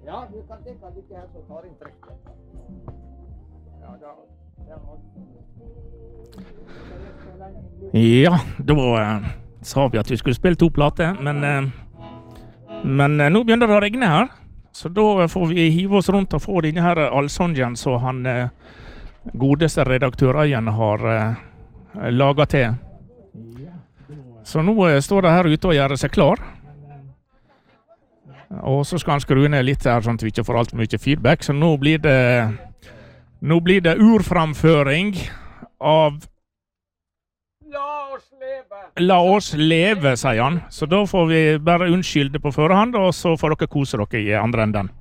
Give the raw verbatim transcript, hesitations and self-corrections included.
Ja, du kan tenke at ikke her så tar inn trekket. Ja, da... Ja, da eh, sa vi at vi skulle spille to plater, men, eh, men eh, nå begynner det å regne her, så da får vi hive oss rundt og få denne her allsongen så han eh, godeste redaktørøyen har eh, laget til. Så nå eh, står det her ute og gjør seg klar. Og så skal han skru ned litt her, sånn at vi ikke får alt mye feedback. Så nå blir det, nå blir det urframføring av La oss leve! La oss leve, sier han. Så da får vi bare unnskylde på forhånd, og så får dere kose dere i andre enden.